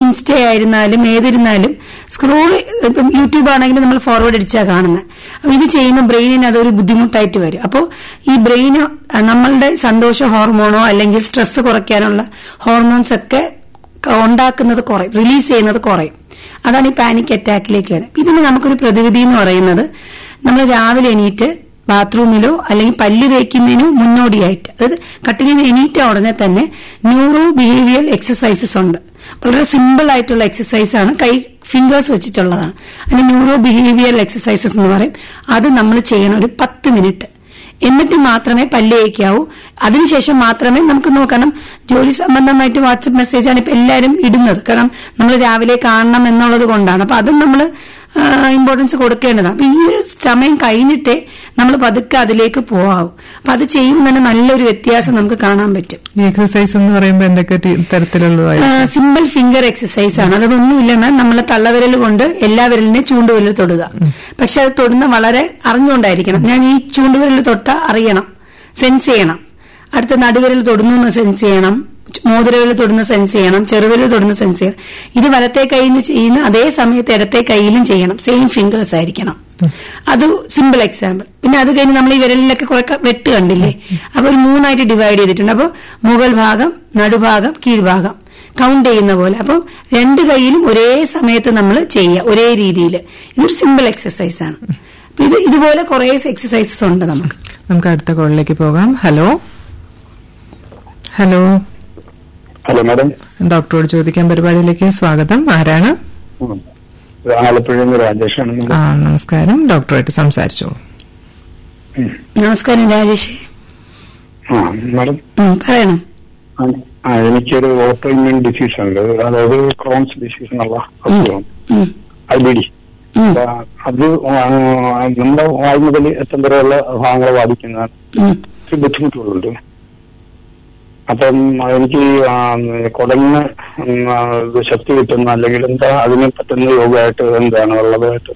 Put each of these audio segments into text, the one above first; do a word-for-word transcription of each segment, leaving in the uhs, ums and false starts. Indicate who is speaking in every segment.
Speaker 1: Insta ആയിരുന്നാലും ഏതിരുന്നാലും scroll, ഇപ്പം YouTube ആണെങ്കിലും നമ്മൾ ഫോർവേഡ് അടിച്ചാൽ കാണുന്നത്. അപ്പൊ ഇത് ചെയ്യുമ്പോൾ ബ്രെയിനിന് അതൊരു ബുദ്ധിമുട്ടായിട്ട് വരും. അപ്പോൾ ഈ ബ്രെയിന് നമ്മളുടെ സന്തോഷ ഹോർമോണോ അല്ലെങ്കിൽ സ്ട്രെസ് കുറയ്ക്കാനുള്ള ഹോർമോൺസ് ഒക്കെ ഉണ്ടാക്കുന്നത് കുറയും, റിലീസ് ചെയ്യുന്നത് കുറയും. അതാണ് ഈ പാനിക് അറ്റാക്കിലേക്ക് വരുന്നത്. ഇതിന് നമുക്കൊരു പ്രതിവിധി എന്ന് പറയുന്നത്, നമ്മൾ രാവിലെ എണീറ്റ് ബാത്റൂമിലോ അല്ലെങ്കിൽ പല്ല് തേക്കുന്നതിനോ മുന്നോടിയായിട്ട്, അതായത് കട്ടിലിൽ നിന്ന് എണീറ്റ ഉടനെ തന്നെ ന്യൂറോ ബിഹേവിയൽ എക്സസൈസസ് ഉണ്ട്. വളരെ സിമ്പിൾ ആയിട്ടുള്ള എക്സസൈസ് ആണ്, കൈ ഫിംഗേഴ്സ് വെച്ചിട്ടുള്ളതാണ്. അതിന് ന്യൂറോ ബിഹേവിയൽ എക്സസൈസസ് എന്ന് പറയും. അത് നമ്മൾ ചെയ്യണം ഒരു പത്ത് മിനിറ്റ്. എന്നിട്ട് മാത്രമേ പല്ല് തേക്കാവൂ. അതിനുശേഷം മാത്രമേ നമുക്ക് നോക്കണം. ജോലി സംബന്ധമായിട്ട് വാട്സപ്പ് മെസ്സേജാണ് ഇപ്പൊ എല്ലാവരും ഇടുന്നത്, കാരണം നമ്മൾ രാവിലെ കാണണം എന്നുള്ളത് കൊണ്ടാണ്. അപ്പൊ അതും നമ്മൾ ഇമ്പോർട്ടൻസ് കൊടുക്കേണ്ടതാണ്. അപ്പൊ ഈ ഒരു സമയം കഴിഞ്ഞിട്ടേ നമ്മൾ പതുക്കെ അതിലേക്ക് പോവാവും. അപ്പൊ അത് ചെയ്യുമ്പോൾ തന്നെ നല്ലൊരു വ്യത്യാസം നമുക്ക് കാണാൻ പറ്റും.
Speaker 2: എക്സസൈസ് എന്ന് പറയുമ്പോൾ എന്തൊക്കെ തരത്തിലുള്ളതായി? സിമ്പിൾ
Speaker 1: ഫിംഗർ എക്സസൈസ് ആണ്. അതൊന്നുമില്ല, നമ്മൾ തള്ളവിരൽ കൊണ്ട് എല്ലാ വിരലിനെ ചൂണ്ടുവിരൽ തൊടുക. പക്ഷെ അത് തൊടുന്ന വളരെ അറിഞ്ഞുകൊണ്ടായിരിക്കണം. ഞാൻ ഈ ചൂണ്ടുവിരൽ തൊട്ട അറിയണം, സെൻസ് ചെയ്യണം. അടുത്ത നടുവിരൽ തൊടുന്നു സെൻസ് ചെയ്യണം, മോതിരവിരൽ തൊടുന്ന സെൻസ് ചെയ്യണം, ചെറുവിരൽ തൊടുന്ന സെൻസ് ചെയ്യണം. ഇത് വലത്തെ കൈയിൽ നിന്ന് ചെയ്യുന്ന അതേ സമയത്ത് ഇടത്തെ കൈയിലും ചെയ്യണം. സെയിം ഫിംഗേഴ്സ് ആയിരിക്കണം. അത് സിമ്പിൾ എക്സാമ്പിൾ. പിന്നെ അത് കഴിഞ്ഞ് നമ്മൾ ഈ വിരലിലൊക്കെ കുറെ വെട്ട് കണ്ടില്ലേ, അപ്പൊ ഒരു മൂന്നായിട്ട് ഡിവൈഡ് ചെയ്തിട്ടുണ്ട്. അപ്പൊ മുകൾ ഭാഗം, നടുഭാഗം, കീഴ്ഭാഗം കൗണ്ട് ചെയ്യുന്ന പോലെ. അപ്പം രണ്ട് കൈയിലും ഒരേ സമയത്ത് നമ്മൾ ചെയ്യുക, ഒരേ രീതിയിൽ. ഇതൊരു സിമ്പിൾ എക്സസൈസ് ആണ്. ഇത് ഇതുപോലെ കുറെ എക്സസൈസസ് ഉണ്ട് നമുക്ക്.
Speaker 2: നമുക്ക് അടുത്ത കോളിലേക്ക് പോകാം. ഹലോ ഹലോ
Speaker 3: ഹലോ മാഡം,
Speaker 2: ഡോക്ടറോട് ചോദിക്കാൻ പരിപാടിയിലേക്ക് സ്വാഗതം. ആരാണ്?
Speaker 3: ആലപ്പുഴ രാജേഷാണ്.
Speaker 2: ആ നമസ്കാരം, ഡോക്ടറായിട്ട് സംസാരിച്ചോളൂ.
Speaker 1: നമസ്കാരം രാജേഷ്.
Speaker 3: ആ മാഡം
Speaker 1: പറയണം.
Speaker 3: എനിക്കൊരു ഓട്ടോ ഇമ്മ്യൂൺ ഡിസീസ് ഉണ്ട്, അതായത് ക്രോൺസ് ഡിസീസ് എന്നുള്ള അസുഖം, ഐ ബി ഡി. അത് നമ്മുടെ വായു മുതൽ എത്തം വരെയുള്ള ഭാഗങ്ങളെ ബാധിക്കുന്ന ബുദ്ധിമുട്ടുകളുണ്ട്. അപ്പം എനിക്ക് കുടലിന് ശക്തി കിട്ടുന്ന അല്ലെങ്കിൽ എന്താ അതിനെ പറ്റുന്ന യോഗമായിട്ട് എന്താണ് ഉള്ളതായിട്ട്?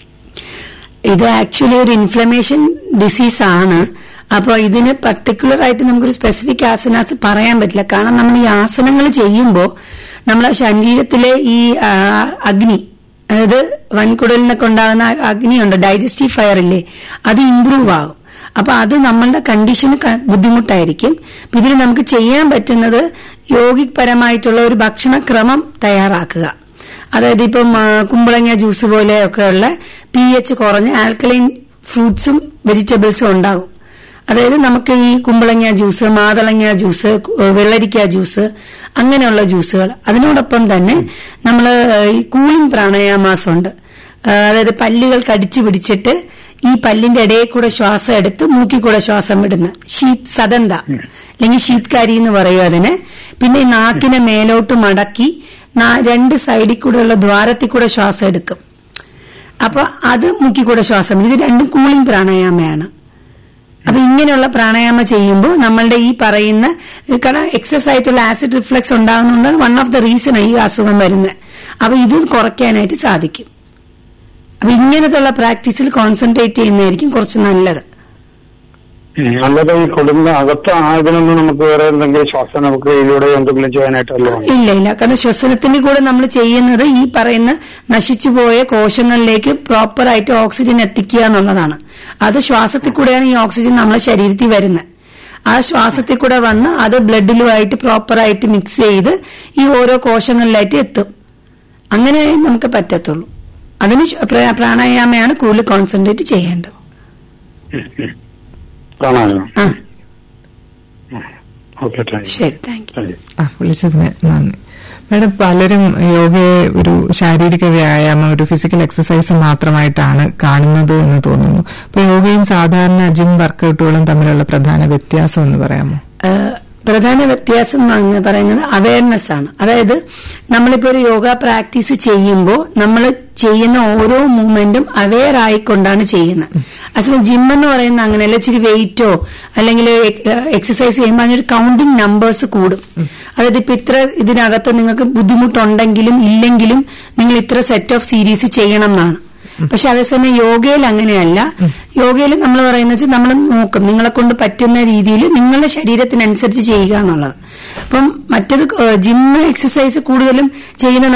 Speaker 1: ഇത് ആക്ച്വലി ഒരു ഇൻഫ്ലമേഷൻ ഡിസീസ് ആണ്. അപ്പൊ ഇതിന് പർട്ടിക്കുലർ ആയിട്ട് നമുക്കൊരു സ്പെസിഫിക് ആസനാസ് പറയാൻ പറ്റില്ല. കാരണം നമ്മൾ ഈ ആസനങ്ങൾ ചെയ്യുമ്പോൾ നമ്മളെ ശരീരത്തിലെ ഈ അഗ്നി, അതായത് വൻകുടലിനൊക്കെ ഉണ്ടാകുന്ന അഗ്നിയുണ്ട്, ഡൈജസ്റ്റീവ് ഫയർ ഇല്ലേ, അത് ഇംപ്രൂവ് ആകും. അപ്പൊ അത് നമ്മളുടെ കണ്ടീഷന് ബുദ്ധിമുട്ടായിരിക്കും. ഇതിൽ നമുക്ക് ചെയ്യാൻ പറ്റുന്നത് യോഗിക് പരമായിട്ടുള്ള ഒരു ഭക്ഷണക്രമം തയ്യാറാക്കുക. അതായത് ഇപ്പം കുമ്പളങ്ങ ജ്യൂസ് പോലെയൊക്കെയുള്ള പി എച്ച് കുറഞ്ഞ ആൽക്കലൈൻ ഫ്രൂട്ട്സും വെജിറ്റബിൾസും ഉണ്ടാകും. അതായത് നമുക്ക് ഈ കുമ്പളങ്ങ ജ്യൂസ്, മാതളങ്ങ ജ്യൂസ്, വെള്ളരിക്ക ജ്യൂസ്, അങ്ങനെയുള്ള ജ്യൂസുകൾ. അതിനോടൊപ്പം തന്നെ നമ്മൾ ഈ കൂളിംഗ് പ്രാണായാമാസം ഉണ്ട്. അതായത് പല്ലുകൾ കടിച്ചു പിടിച്ചിട്ട് ഈ പല്ലിന്റെ ഇടയിൽ കൂടെ ശ്വാസം എടുത്ത് മൂക്കിൽ കൂടെ ശ്വാസം വിടുന്ന ശീത് സദന്ത അല്ലെങ്കിൽ ശീത്കാരി എന്ന് പറയും അതിന്. പിന്നെ നാക്കിനെ മേലോട്ട് മടക്കി രണ്ട് സൈഡിൽ കൂടെയുള്ള ദ്വാരത്തിൽ കൂടെ ശ്വാസം എടുക്കും. അപ്പൊ അത് മൂക്കിൽ കൂടെ ശ്വാസം. ഇത് രണ്ടും കൂളിംഗ് പ്രാണായാമയാണ്. അപ്പൊ ഇങ്ങനെയുള്ള പ്രാണായാമം ചെയ്യുമ്പോൾ നമ്മളുടെ ഈ പറയുന്ന, കാരണം എക്സസ് ആയിട്ടുള്ള ആസിഡ് റിഫ്ലക്സ് ഉണ്ടാകുന്നുണ്ട്, വൺ ഓഫ് ദ റീസൺ ഈ അസുഖം വരുന്നത്. അപ്പൊ ഇത് കുറയ്ക്കാനായിട്ട് സാധിക്കും. അപ്പൊ ഇങ്ങനത്തുള്ള പ്രാക്ടീസിൽ കോൺസെൻട്രേറ്റ് ചെയ്യുന്നതായിരിക്കും കുറച്ച് നല്ലത്.
Speaker 3: നല്ലത്. ഈ കൊടുന്ന അകത്ത് ആയതിനൊന്നും നമുക്ക് വേറെ എന്തെങ്കിലും ശ്വാസം നമുക്ക് ഇതിലൂടെ എന്തെങ്കിലും ചെയ്യാനായിട്ടല്ലോ?
Speaker 1: ഇല്ല ഇല്ല, കാരണം ശ്വസനത്തിന്റെ കൂടെ നമ്മൾ ചെയ്യുന്നത് ഈ പറയുന്ന നശിച്ചുപോയ കോശങ്ങളിലേക്ക് പ്രോപ്പറായിട്ട് ഓക്സിജൻ എത്തിക്കുക എന്നുള്ളതാണ്. അത് ശ്വാസത്തിൽ കൂടെയാണ് ഈ ഓക്സിജൻ നമ്മളെ ശരീരത്തിൽ വരുന്നത്. ആ ശ്വാസത്തിൽ കൂടെ വന്ന് അത് ബ്ലഡിലുമായിട്ട് പ്രോപ്പറായിട്ട് മിക്സ് ചെയ്ത് ഈ ഓരോ കോശങ്ങളിലായിട്ട് എത്തും. അങ്ങനെ നമുക്ക് പറ്റത്തുള്ളൂ. അതിന് പ്രാണായാമയാണ് കൂടുതൽ കോൺസെൻട്രേറ്റ് ചെയ്യേണ്ടത്. ശരി, താങ്ക് യു.
Speaker 2: വിളിച്ചതിന് നന്ദി. മാഡം, പലരും യോഗയെ ഒരു ശാരീരിക വ്യായാമം, ഒരു ഫിസിക്കൽ എക്സസൈസ് മാത്രമായിട്ടാണ് കാണുന്നത് എന്ന് തോന്നുന്നു. അപ്പൊ യോഗയും സാധാരണ ജിം വർക്കൌട്ടുകളും തമ്മിലുള്ള പ്രധാന വ്യത്യാസം എന്ന് പറയാമോ?
Speaker 1: പ്രധാന വ്യത്യാസം എന്ന് പറയുന്നത് അവയർനെസ് ആണ്. അതായത് നമ്മളിപ്പോ ഒരു യോഗ പ്രാക്ടീസ് ചെയ്യുമ്പോൾ നമ്മൾ ചെയ്യുന്ന ഓരോ മൂവ്മെന്റും അവെയർ ആയിക്കൊണ്ടാണ് ചെയ്യുന്നത്. അതേസമയം ജിം എന്ന് പറയുന്നത് അങ്ങനെയല്ല. ഇച്ചിരി വെയിറ്റോ അല്ലെങ്കിൽ എക്സസൈസ് ചെയ്യുമ്പോൾ അതിനൊരു കൗണ്ടിങ് നമ്പേഴ്സ് കൂടും. അതായത് ഇപ്പൊ ഇത്ര ഇതിനകത്ത് നിങ്ങൾക്ക് ബുദ്ധിമുട്ടുണ്ടെങ്കിലും ഇല്ലെങ്കിലും നിങ്ങൾ ഇത്ര സെറ്റ് ഓഫ് സീരീസ് ചെയ്യണം എന്നാണ്. പക്ഷെ അതേസമയം യോഗയിൽ അങ്ങനെയല്ല. യോഗയിൽ നമ്മൾ പറയുന്നത് നമ്മൾ നോക്കും, നിങ്ങളെ കൊണ്ട് പറ്റുന്ന രീതിയിൽ നിങ്ങളുടെ ശരീരത്തിനനുസരിച്ച് ചെയ്യുക എന്നുള്ളത്. അപ്പം മറ്റത് ജിം എക്സസൈസ് കൂടുതലും ചെയ്യുന്ന